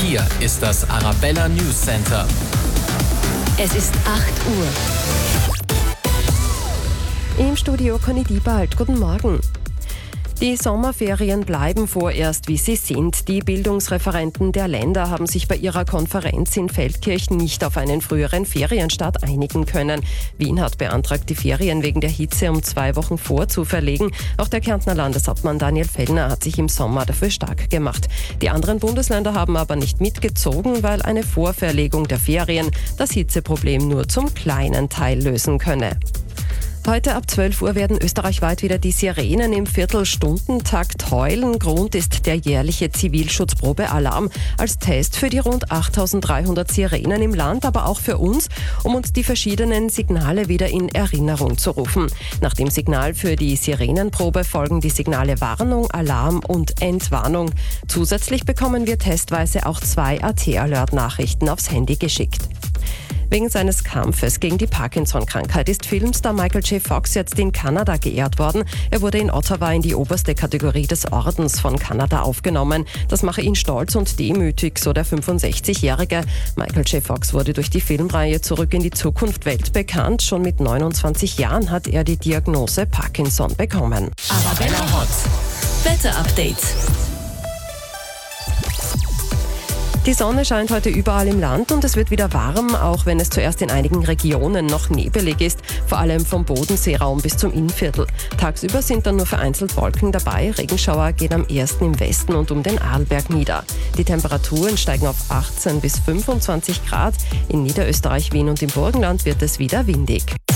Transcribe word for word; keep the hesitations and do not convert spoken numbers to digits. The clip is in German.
Hier ist das Arabella News Center. Es ist acht Uhr. Im Studio Conny Diebald. Guten Morgen. Die Sommerferien bleiben vorerst, wie sie sind. Die Bildungsreferenten der Länder haben sich bei ihrer Konferenz in Feldkirch nicht auf einen früheren Ferienstart einigen können. Wien hat beantragt, die Ferien wegen der Hitze um zwei Wochen vorzuverlegen. Auch der Kärntner Landeshauptmann Daniel Fellner hat sich im Sommer dafür stark gemacht. Die anderen Bundesländer haben aber nicht mitgezogen, weil eine Vorverlegung der Ferien das Hitzeproblem nur zum kleinen Teil lösen könne. Heute ab zwölf Uhr werden österreichweit wieder die Sirenen im Viertelstundentakt heulen. Grund ist der jährliche Zivilschutzprobealarm als Test für die rund achttausenddreihundert Sirenen im Land, aber auch für uns, um uns die verschiedenen Signale wieder in Erinnerung zu rufen. Nach dem Signal für die Sirenenprobe folgen die Signale Warnung, Alarm und Entwarnung. Zusätzlich bekommen wir testweise auch zwei A T-Alert-Nachrichten aufs Handy geschickt. Wegen seines Kampfes gegen die Parkinson-Krankheit ist Filmstar Michael J. Fox jetzt in Kanada geehrt worden. Er wurde in Ottawa in die oberste Kategorie des Ordens von Kanada aufgenommen. Das mache ihn stolz und demütig, so der fünfundsechzigjährige. Michael J. Fox wurde durch die Filmreihe Zurück in die Zukunft weltbekannt. Schon mit neunundzwanzig Jahren hat er die Diagnose Parkinson bekommen. Arabella Hot. Wetter-Update. Die Sonne scheint heute überall im Land und es wird wieder warm, auch wenn es zuerst in einigen Regionen noch nebelig ist, vor allem vom Bodenseeraum bis zum Innviertel. Tagsüber sind dann nur vereinzelt Wolken dabei, Regenschauer gehen am ersten im Westen und um den Arlberg nieder. Die Temperaturen steigen auf achtzehn bis fünfundzwanzig Grad, in Niederösterreich, Wien und im Burgenland wird es wieder windig.